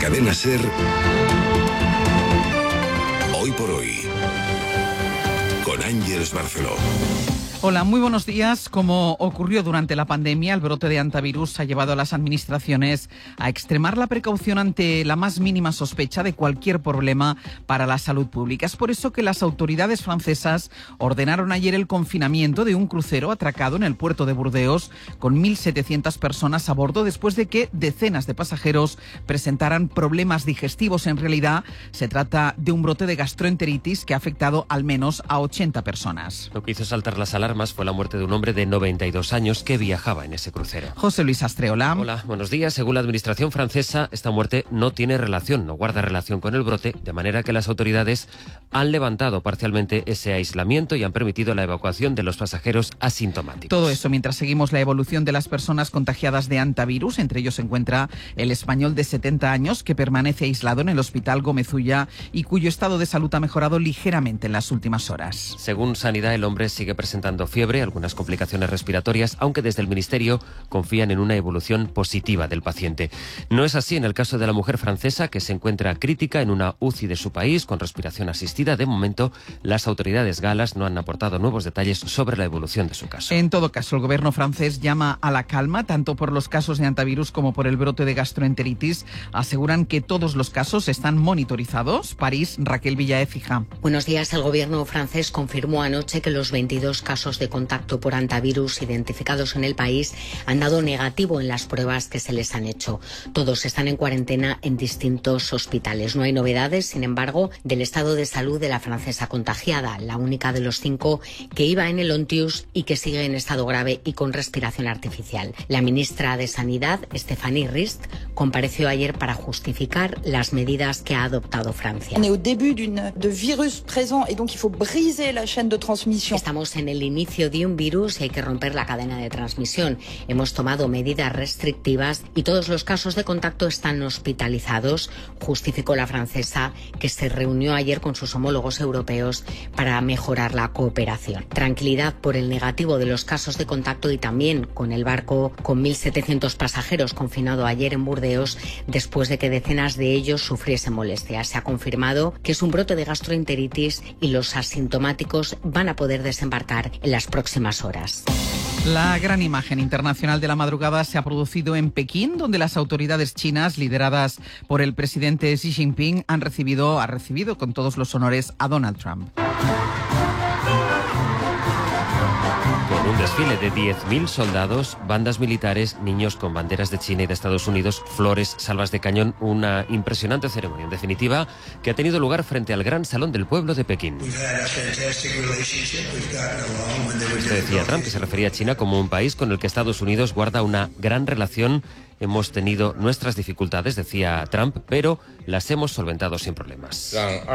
Cadena SER, Hoy por Hoy, con Ángeles Barceló. Hola, muy buenos días. Como ocurrió durante la pandemia, el brote de hantavirus ha llevado a las administraciones a extremar la precaución ante la más mínima sospecha de cualquier problema para la salud pública. Es por eso que las autoridades francesas ordenaron ayer el confinamiento de un crucero atracado en el puerto de Burdeos con 1.700 personas a bordo después de que decenas de pasajeros presentaran problemas digestivos. En realidad, se trata de un brote de gastroenteritis que ha afectado al menos a 80 personas. Lo que hizo saltar las alarmas fue la muerte de un hombre de 92 años que viajaba en ese crucero. José Luis Astreola. Hola, buenos días. Según la administración francesa, esta muerte no guarda relación con el brote, de manera que las autoridades han levantado parcialmente ese aislamiento y han permitido la evacuación de los pasajeros asintomáticos. Todo eso mientras seguimos la evolución de las personas contagiadas de hantavirus. Entre ellos se encuentra el español de 70 años que permanece aislado en el Hospital Gómez Ulla y cuyo estado de salud ha mejorado ligeramente en las últimas horas. Según Sanidad, el hombre sigue presentando fiebre, algunas complicaciones respiratorias, aunque desde el Ministerio confían en una evolución positiva del paciente. No es así en el caso de la mujer francesa, que se encuentra crítica en una UCI de su país con respiración asistida. De momento, las autoridades galas no han aportado nuevos detalles sobre la evolución de su caso. En todo caso, el gobierno francés llama a la calma, tanto por los casos de hantavirus como por el brote de gastroenteritis. Aseguran que todos los casos están monitorizados. París, Raquel Villaécija. Buenos días. El gobierno francés confirmó anoche que los 22 casos de contacto por hantavirus identificados en el país han dado negativo en las pruebas que se les han hecho. Todos están en cuarentena en distintos hospitales. No hay novedades, sin embargo, del estado de salud de la francesa contagiada, la única de los 5 que iba en el Ontius y que sigue en estado grave y con respiración artificial. La ministra de Sanidad, Stéphanie Rist, compareció ayer para justificar las medidas que ha adoptado Francia. Estamos en el inicio de un virus y hay que romper la cadena de transmisión. Hemos tomado medidas restrictivas y todos los casos de contacto están hospitalizados, justificó la francesa, que se reunió ayer con sus homólogos europeos para mejorar la cooperación. Tranquilidad por el negativo de los casos de contacto y también con el barco con 1.700 pasajeros confinado ayer en Burdeos después de que decenas de ellos sufriesen molestias. Se ha confirmado que es un brote de gastroenteritis y los asintomáticos van a poder desembarcar en las próximas horas. La gran imagen internacional de la madrugada se ha producido en Pekín, donde las autoridades chinas, lideradas por el presidente Xi Jinping, ha recibido con todos los honores a Donald Trump. Con un desfile de 10.000 soldados, bandas militares, niños con banderas de China y de Estados Unidos, flores, salvas de cañón, una impresionante ceremonia, en definitiva, que ha tenido lugar frente al Gran Salón del Pueblo de Pekín. Esto decía Trump, que se refería a China como un país con el que Estados Unidos guarda una gran relación. Hemos tenido nuestras dificultades, decía Trump, pero las hemos solventado sin problemas.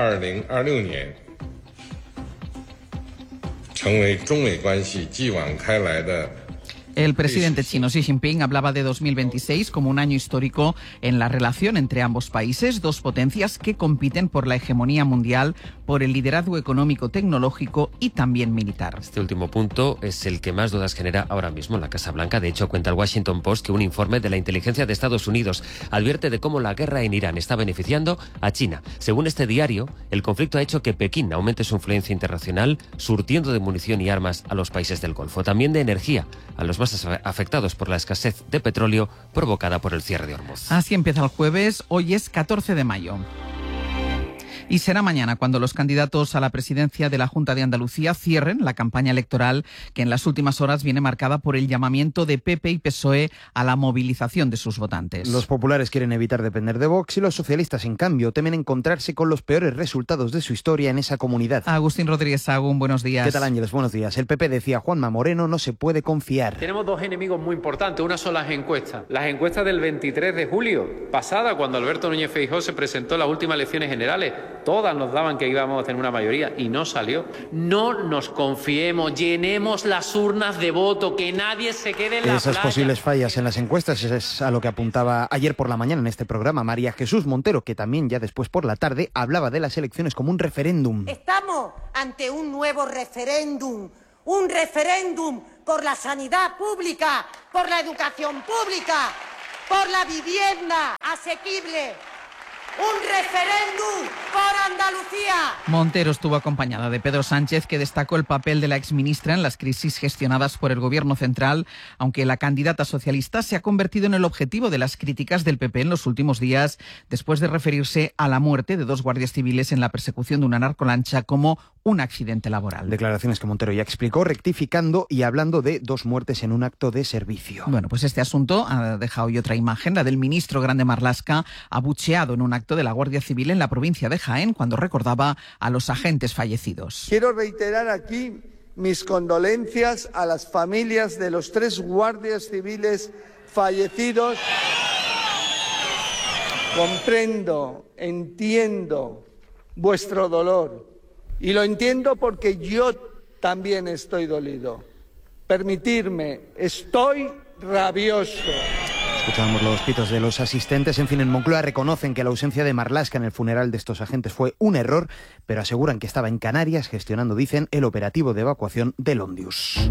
El presidente chino Xi Jinping hablaba de 2026 como un año histórico en la relación entre ambos países, dos potencias que compiten por la hegemonía mundial, por el liderazgo económico, tecnológico y también militar. Este último punto es el que más dudas genera ahora mismo en la Casa Blanca. De hecho, cuenta el Washington Post que un informe de la inteligencia de Estados Unidos advierte de cómo la guerra en Irán está beneficiando a China. Según este diario, el conflicto ha hecho que Pekín aumente su influencia internacional, surtiendo de munición y armas a los países del Golfo, también de energía a los más afectados por la escasez de petróleo provocada por el cierre de Hormuz. Así empieza el jueves, hoy es 14 de mayo. Y será mañana cuando los candidatos a la presidencia de la Junta de Andalucía cierren la campaña electoral, que en las últimas horas viene marcada por el llamamiento de PP y PSOE a la movilización de sus votantes. Los populares quieren evitar depender de Vox y los socialistas, en cambio, temen encontrarse con los peores resultados de su historia en esa comunidad. Agustín Rodríguez Sagún, buenos días. ¿Qué tal, Ángeles? Buenos días. El PP decía Juanma Moreno no se puede confiar. Tenemos dos enemigos muy importantes. Una son las encuestas. Las encuestas del 23 de julio pasada, cuando Alberto Núñez Feijóo se presentó en las últimas elecciones generales, todas nos daban que íbamos a tener una mayoría y no salió. No nos confiemos, llenemos las urnas de voto, que nadie se quede en la Esas playa. posibles fallas en las encuestas es a lo que apuntaba ayer por la mañana en este programa María Jesús Montero, que también ya después por la tarde hablaba de las elecciones como un referéndum. Estamos ante un nuevo referéndum, un referéndum por la sanidad pública, por la educación pública, por la vivienda asequible, un referéndum por Andalucía. Montero estuvo acompañada de Pedro Sánchez, que destacó el papel de la exministra en las crisis gestionadas por el Gobierno central, aunque la candidata socialista se ha convertido en el objetivo de las críticas del PP en los últimos días, después de referirse a la muerte de 2 guardias civiles en la persecución de una narcolancha como un accidente laboral. Declaraciones que Montero ya explicó, rectificando y hablando de 2 muertes en un acto de servicio. Bueno, pues este asunto ha dejado hoy otra imagen, la del ministro Grande Marlaska, abucheado en un acto de la Guardia Civil en la provincia de Jaén, cuando recordaba a los agentes fallecidos. Quiero reiterar aquí mis condolencias a las familias de los 3 guardias civiles fallecidos. Comprendo, entiendo vuestro dolor y lo entiendo porque yo también estoy dolido. Permitidme, estoy rabioso. Escuchábamos los pitos de los asistentes. En fin, en Moncloa reconocen que la ausencia de Marlaska en el funeral de estos agentes fue un error, pero aseguran que estaba en Canarias gestionando, dicen, el operativo de evacuación del Ondius.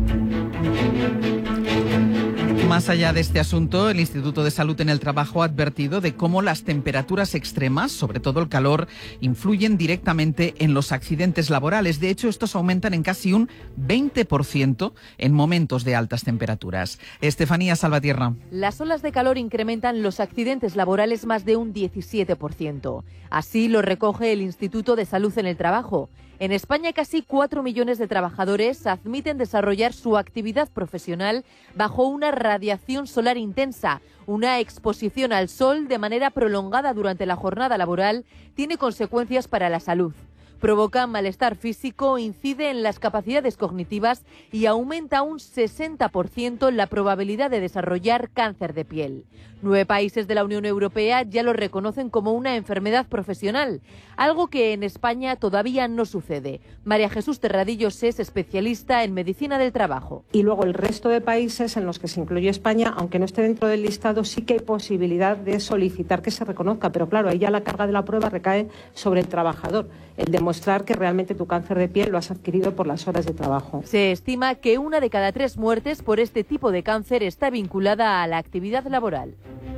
Más allá de este asunto, el Instituto de Salud en el Trabajo ha advertido de cómo las temperaturas extremas, sobre todo el calor, influyen directamente en los accidentes laborales. De hecho, estos aumentan en casi un 20% en momentos de altas temperaturas. Estefanía Salvatierra. Las olas de calor incrementan los accidentes laborales más de un 17%. Así lo recoge el Instituto de Salud en el Trabajo. En España, casi 4 millones de trabajadores admiten desarrollar su actividad profesional bajo una radiación solar intensa. Una exposición al sol de manera prolongada durante la jornada laboral tiene consecuencias para la salud. Provoca malestar físico, incide en las capacidades cognitivas y aumenta un 60% la probabilidad de desarrollar cáncer de piel. 9 países de la Unión Europea ya lo reconocen como una enfermedad profesional, algo que en España todavía no sucede. María Jesús Terradillos es especialista en medicina del trabajo. Y luego el resto de países en los que se incluye España, aunque no esté dentro del listado, sí que hay posibilidad de solicitar que se reconozca, pero claro, ahí ya la carga de la prueba recae sobre el trabajador, el demostrar que realmente tu cáncer de piel lo has adquirido por las horas de trabajo. Se estima que 1 de cada 3 muertes por este tipo de cáncer está vinculada a la actividad laboral.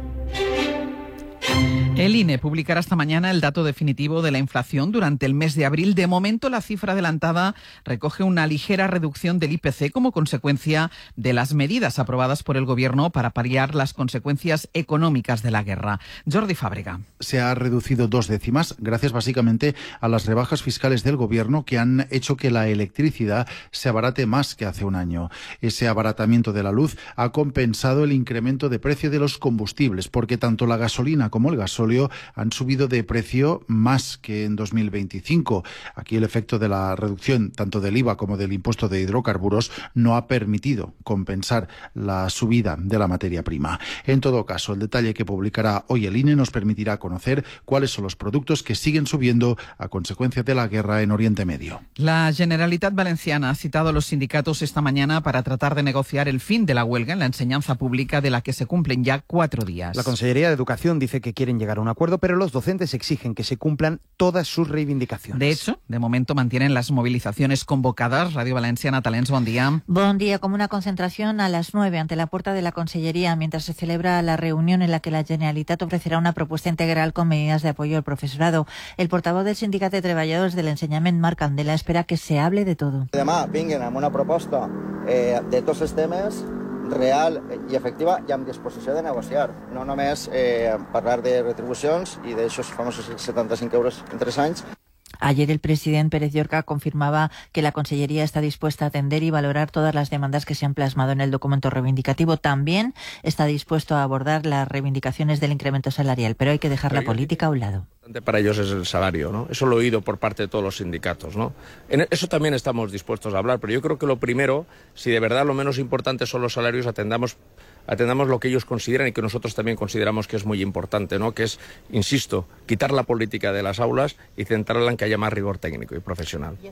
El INE publicará esta mañana el dato definitivo de la inflación durante el mes de abril. De momento, la cifra adelantada recoge una ligera reducción del IPC como consecuencia de las medidas aprobadas por el Gobierno para paliar las consecuencias económicas de la guerra. Jordi Fábrega. Se ha reducido 2 décimas gracias básicamente a las rebajas fiscales del Gobierno que han hecho que la electricidad se abarate más que hace un año. Ese abaratamiento de la luz ha compensado el incremento de precio de los combustibles, porque tanto la gasolina como el gasóleo han subido de precio más que en 2025. Aquí el efecto de la reducción tanto del IVA como del impuesto de hidrocarburos no ha permitido compensar la subida de la materia prima. En todo caso, el detalle que publicará hoy el INE nos permitirá conocer cuáles son los productos que siguen subiendo a consecuencia de la guerra en Oriente Medio. La Generalitat Valenciana ha citado a los sindicatos esta mañana para tratar de negociar el fin de la huelga en la enseñanza pública, de la que se cumplen ya 4 días. La Consellería de Educación dice que quieren llegar a un acuerdo, pero los docentes exigen que se cumplan todas sus reivindicaciones. De hecho, de momento mantienen las movilizaciones convocadas. Radio Valenciana, Talents, buen día. Buen día, como una concentración a las 9 ante la puerta de la Consellería, mientras se celebra la reunión en la que la Generalitat ofrecerá una propuesta integral con medidas de apoyo al profesorado. El portavoz del Sindicat de Treballadors de l'Ensenyament, Marc Candela, espera que se hable de todo. Demà vinguin amb una proposta de tots els temes real i efectiva i amb disposició de negociar, no només parlar de retribucions i d'aixòs famosos 75 euros en 3 anys. Ayer el presidente Pérez Llorca confirmaba que la Consellería está dispuesta a atender y valorar todas las demandas que se han plasmado en el documento reivindicativo. También está dispuesto a abordar las reivindicaciones del incremento salarial, pero hay que dejar la política a un lado. Para ellos es el salario, ¿no? Eso lo he oído por parte de todos los sindicatos, ¿no? En eso también estamos dispuestos a hablar, pero yo creo que lo primero, si de verdad lo menos importante son los salarios, atendamos lo que ellos consideran y que nosotros también consideramos que es muy importante, ¿no? Que es, insisto, quitar la política de las aulas y centrarla en que haya más rigor técnico y profesional.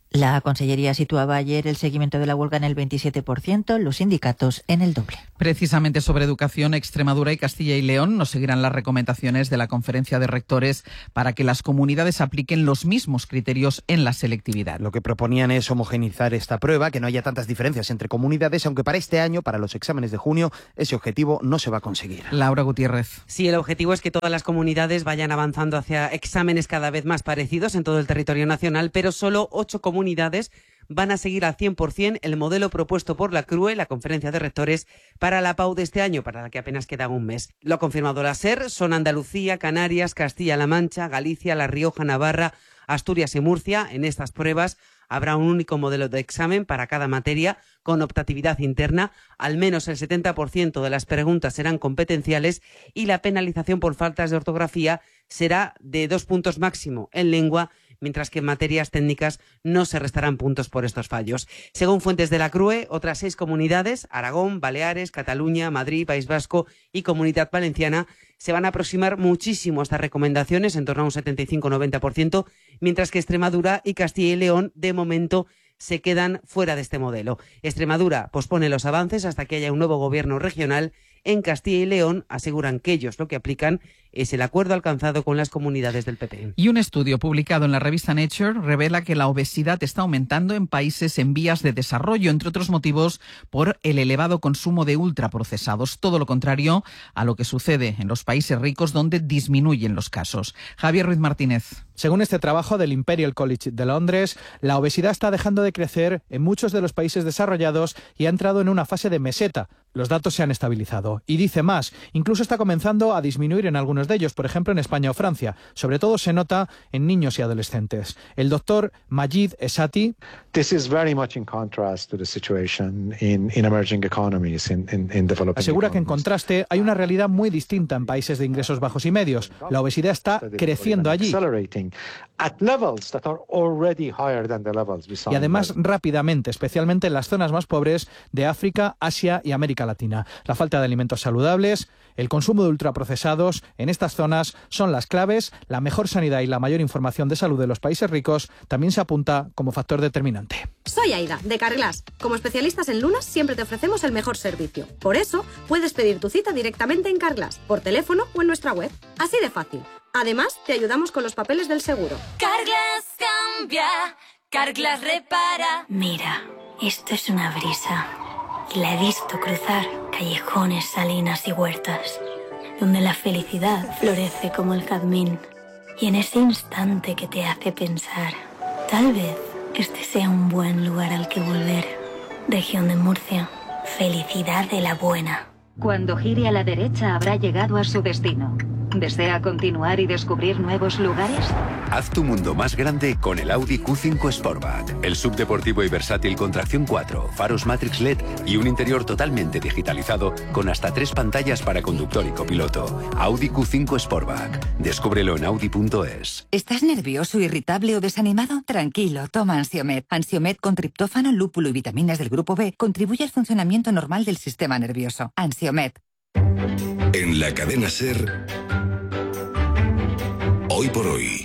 La Consellería situaba ayer el seguimiento de la huelga en el 27%, los sindicatos en el doble. Precisamente sobre educación, Extremadura y Castilla y León no seguirán las recomendaciones de la Conferencia de Rectores para que las comunidades apliquen los mismos criterios en la selectividad. Lo que proponían es homogeneizar esta prueba, que no haya tantas diferencias entre comunidades, aunque para este año, para los exámenes de junio, ese objetivo no se va a conseguir. Laura Gutiérrez. Sí, el objetivo es que todas las comunidades vayan avanzando hacia exámenes cada vez más parecidos en todo el territorio nacional, pero solo 8 comunidades van a seguir al 100% el modelo propuesto por la CRUE, la Conferencia de Rectores, para la PAU de este año, para la que apenas queda un mes. Lo ha confirmado la SER, son Andalucía, Canarias, Castilla-La Mancha, Galicia, La Rioja, Navarra, Asturias y Murcia. En estas pruebas habrá un único modelo de examen para cada materia con optatividad interna. Al menos el 70% de las preguntas serán competenciales y la penalización por faltas de ortografía será de 2 puntos máximo en lengua, mientras que en materias técnicas no se restarán puntos por estos fallos. Según fuentes de la CRUE, otras 6 comunidades, Aragón, Baleares, Cataluña, Madrid, País Vasco y Comunidad Valenciana, se van a aproximar muchísimo a estas recomendaciones, en torno a un 75-90%, mientras que Extremadura y Castilla y León, de momento, se quedan fuera de este modelo. Extremadura pospone los avances hasta que haya un nuevo gobierno regional. En Castilla y León aseguran que ellos lo que aplican es el acuerdo alcanzado con las comunidades del PP. Y un estudio publicado en la revista Nature revela que la obesidad está aumentando en países en vías de desarrollo, entre otros motivos por el elevado consumo de ultraprocesados. Todo lo contrario a lo que sucede en los países ricos, donde disminuyen los casos. Javier Ruiz Martínez. Según este trabajo del Imperial College de Londres, la obesidad está dejando de crecer en muchos de los países desarrollados y ha entrado en una fase de meseta. Los datos se han estabilizado. Y dice más, incluso está comenzando a disminuir en algunos de ellos, por ejemplo en España o Francia. Sobre todo se nota en niños y adolescentes. El doctor Majid Esati. Asegura que en contraste hay una realidad muy distinta en países de ingresos bajos y medios. La obesidad está creciendo allí. Y además rápidamente, especialmente en las zonas más pobres de África, Asia y América Latina. La falta de alimentos saludables, el consumo de ultraprocesados en estas zonas son las claves. La mejor sanidad y la mayor información de salud de los países ricos también se apunta como factor determinante. Soy Aida, de Carglass. Como especialistas en lunas siempre te ofrecemos el mejor servicio. Por eso, puedes pedir tu cita directamente en Carglass, por teléfono o en nuestra web. Así de fácil. Además, te ayudamos con los papeles del seguro. Carglass cambia, Carglass repara. Mira, esto es una brisa. Y la he visto cruzar callejones, salinas y huertas, donde la felicidad florece como el jazmín. Y en ese instante que te hace pensar, tal vez este sea un buen lugar al que volver. Región de Murcia, felicidad de la buena. Cuando gire a la derecha habrá llegado a su destino. ¿Desea continuar y descubrir nuevos lugares? Haz tu mundo más grande con el Audi Q5 Sportback. El subdeportivo y versátil con tracción 4, faros Matrix LED y un interior totalmente digitalizado con hasta 3 pantallas para conductor y copiloto. Audi Q5 Sportback. Descúbrelo en Audi.es. ¿Estás nervioso, irritable o desanimado? Tranquilo, toma Ansiomed. Ansiomed con triptófano, lúpulo y vitaminas del grupo B contribuye al funcionamiento normal del sistema nervioso. Ansiomed. En la cadena SER, Hoy por Hoy,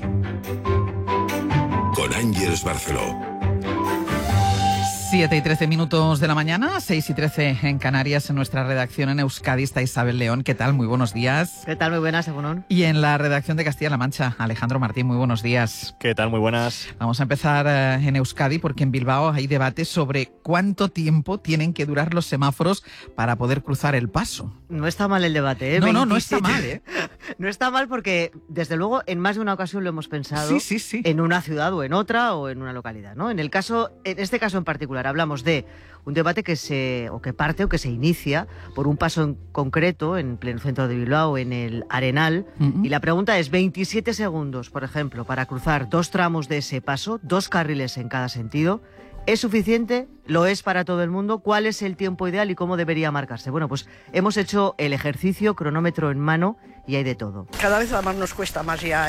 con Ángeles Barceló. 7 y 13 minutos de la mañana, 6 y 13 en Canarias. En nuestra redacción en Euskadi está Isabel León. ¿Qué tal? Muy buenos días. ¿Qué tal? Muy buenas, Egunon. Y en la redacción de Castilla-La Mancha, Alejandro Martín. Muy buenos días. ¿Qué tal? Muy buenas. Vamos a empezar en Euskadi porque en Bilbao hay debate sobre cuánto tiempo tienen que durar los semáforos para poder cruzar el paso. No está mal el debate, ¿eh? No está mal, ¿eh? No está mal porque, desde luego, en más de una ocasión lo hemos pensado. Sí. En una ciudad o en otra o en una localidad, ¿no? En este caso en particular, hablamos de un debate que se inicia por un paso en concreto en pleno centro de Bilbao, en el Arenal, y la pregunta es 27 segundos, por ejemplo, para cruzar 2 tramos de ese paso, 2 carriles en cada sentido. ¿Es suficiente? ¿Lo es para todo el mundo? ¿Cuál es el tiempo ideal y cómo debería marcarse? Bueno, pues hemos hecho el ejercicio, cronómetro en mano, y hay de todo. Cada vez además nos cuesta más ya,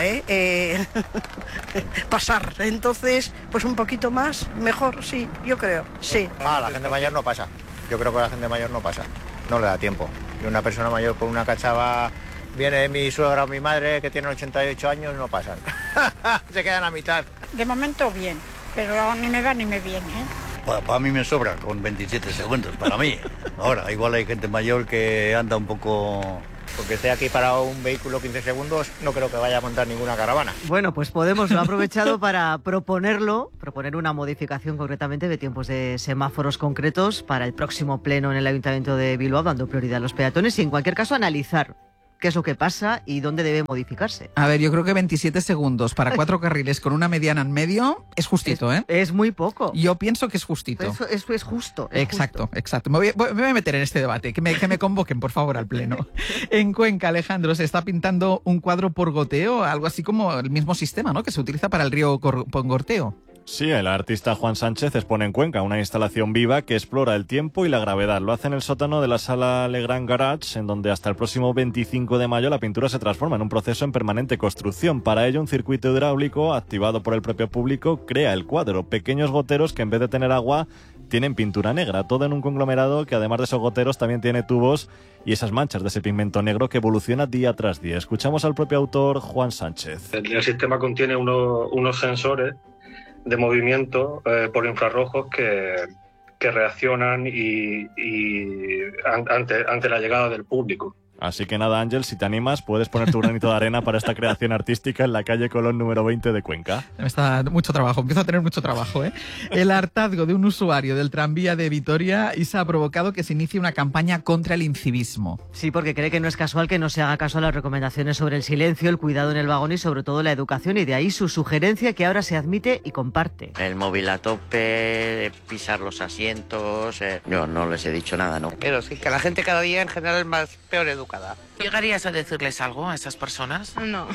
pasar. Entonces, pues un poquito más, mejor, sí, yo creo, sí. La gente mayor no pasa. Yo creo que la gente mayor no pasa. No le da tiempo. Y una persona mayor con una cachava, viene mi suegra o mi madre que tiene 88 años, no pasan. Se quedan a mitad. De momento bien. pero a mí me va ni me viene. Para mí me sobra con 27 segundos, para mí. Ahora, igual hay gente mayor que anda un poco... Porque esté aquí parado un vehículo 15 segundos, no creo que vaya a montar ninguna caravana. Bueno, pues Podemos lo ha aprovechado para proponer una modificación concretamente de tiempos de semáforos concretos para el próximo pleno en el Ayuntamiento de Bilbao, dando prioridad a los peatones y en cualquier caso analizar qué es lo que pasa y dónde debe modificarse. A ver, yo creo que 27 segundos para 4 carriles con una mediana en medio es justito, ¿eh? Es muy poco. Yo pienso que es justito. Eso es justo. Exacto. Me voy a meter en este debate, que me convoquen, por favor, al pleno. En Cuenca, Alejandro, se está pintando un cuadro por goteo, algo así como el mismo sistema, ¿no?, que se utiliza para el río Pongorteo. Sí, el artista Juan Sánchez expone en Cuenca una instalación viva que explora el tiempo y la gravedad. Lo hace en el sótano de la sala Legrand Garage, en donde hasta el próximo 25 de mayo la pintura se transforma en un proceso en permanente construcción. Para ello, un circuito hidráulico activado por el propio público crea el cuadro. Pequeños goteros que en vez de tener agua tienen pintura negra, todo en un conglomerado que además de esos goteros también tiene tubos y esas manchas de ese pigmento negro que evoluciona día tras día. Escuchamos al propio autor, Juan Sánchez. El sistema contiene unos sensores de movimiento por infrarrojos que reaccionan y ante la llegada del público. Así que nada, Ángel, si te animas, puedes poner tu granito de arena para esta creación artística en la calle Colón número 20 de Cuenca. Está mucho trabajo, empiezo a tener mucho trabajo, ¿eh? El hartazgo de un usuario del tranvía de Vitoria, Isa, ha provocado que se inicie una campaña contra el incivismo. Sí, porque cree que no es casual que no se haga caso a las recomendaciones sobre el silencio, el cuidado en el vagón y sobre todo la educación, y de ahí su sugerencia que ahora se admite y comparte. El móvil a tope, pisar los asientos... Yo no les he dicho nada, ¿no? Pero sí, que la gente cada día en general es más peor educada. ¿Llegarías a decirles algo a esas personas? No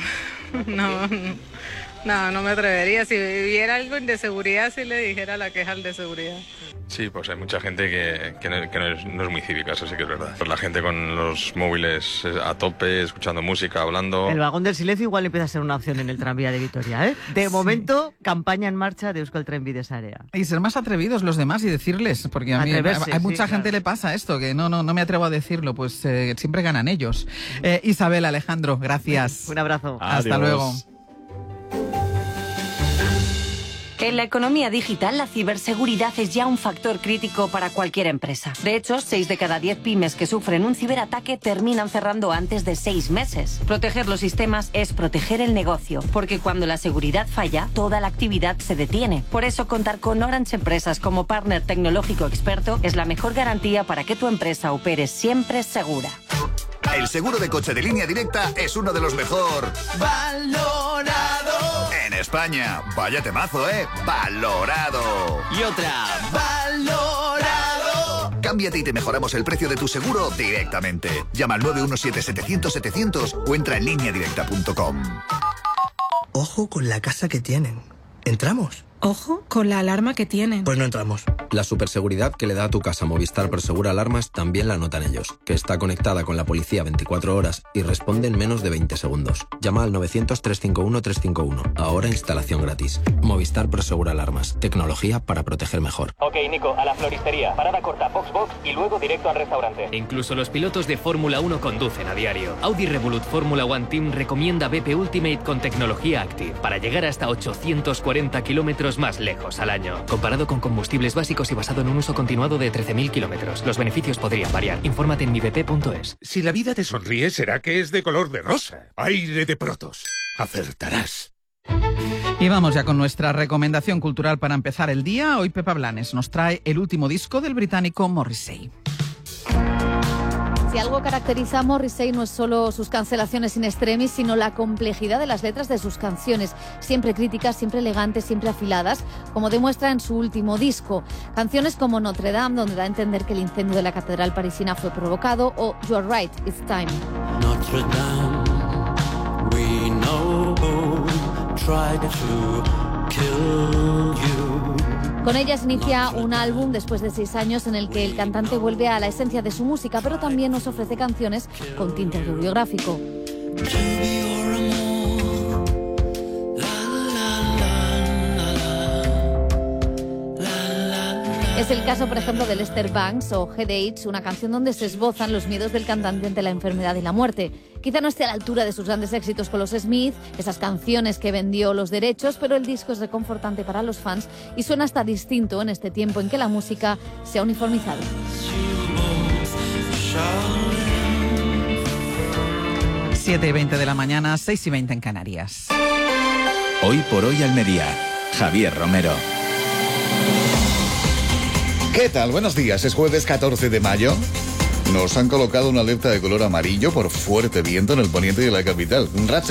me atrevería. Si viera algo de seguridad, sí le dijera la queja al de seguridad. Sí, pues hay mucha gente que no es muy cívica, eso sí que es verdad. Pues la gente con los móviles a tope, escuchando música, hablando... El vagón del silencio igual empieza a ser una opción en el tranvía de Vitoria, ¿eh? De momento, campaña en marcha de Euskal Trenbide Sarea. Y ser más atrevidos los demás y decirles, porque a mí hay mucha gente le pasa esto, que no me atrevo a decirlo, pues siempre ganan ellos. Isabel, Alejandro, gracias. Un abrazo. Hasta luego. En la economía digital, la ciberseguridad es ya un factor crítico para cualquier empresa. De hecho, 6 de cada 10 pymes que sufren un ciberataque terminan cerrando antes de 6 meses. Proteger los sistemas es proteger el negocio, porque cuando la seguridad falla, toda la actividad se detiene. Por eso, contar con Orange Empresas como partner tecnológico experto es la mejor garantía para que tu empresa opere siempre segura. El seguro de coche de Línea Directa es uno de los mejor valorados en España. Vaya temazo, ¿eh? Valorado. Y otra, valorado. Cámbiate y te mejoramos el precio de tu seguro directamente. Llama al 917-700-700 o entra en lineadirecta.com. Ojo con la casa que tienen. ¿Entramos? Ojo con la alarma que tienen. Pues no entramos. La superseguridad que le da a tu casa Movistar Prosegura Alarmas también la notan ellos, que está conectada con la policía 24 horas y responde en menos de 20 segundos. Llama al 900-351-351. Ahora instalación gratis. Movistar Prosegura Alarmas. Tecnología para proteger mejor. Ok, Nico, a la floristería. Parada corta, box y luego directo al restaurante. Incluso los pilotos de Fórmula 1 conducen a diario. Audi Revolut Fórmula 1 Team recomienda BP Ultimate con tecnología Active para llegar hasta 840 kilómetros más lejos al año. Comparado con combustibles básicos y basado en un uso continuado de 13.000 kilómetros. Los beneficios podrían variar. Infórmate en mibp.es. Si la vida te sonríe, será que es de color de rosa. Aire de Protos. Acertarás. Y vamos ya con nuestra recomendación cultural para empezar el día. Hoy Pepa Blanes nos trae el último disco del británico Morrissey. Si algo caracteriza a Morrissey no es solo sus cancelaciones in extremis, sino la complejidad de las letras de sus canciones, siempre críticas, siempre elegantes, siempre afiladas, como demuestra en su último disco. Canciones como Notre Dame, donde da a entender que el incendio de la catedral parisina fue provocado, o You're Right, It's Time. Notre Dame, we know, tried to kill you. Con ellas inicia un álbum después de 6 años en el que el cantante vuelve a la esencia de su música, pero también nos ofrece canciones con tinte autobiográfico. Es el caso, por ejemplo, de Lester Bangs o Head Age, una canción donde se esbozan los miedos del cantante ante la enfermedad y la muerte. Quizá no esté a la altura de sus grandes éxitos con los Smith, esas canciones que vendió los derechos, pero el disco es reconfortante para los fans y suena hasta distinto en este tiempo en que la música se ha uniformizado. 7:20 de la mañana, 6:20 en Canarias. Hoy por hoy Almería. Javier Romero. ¿Qué tal? Buenos días. Es jueves 14 de mayo. Nos han colocado una alerta de color amarillo por fuerte viento en el poniente de la capital. Racha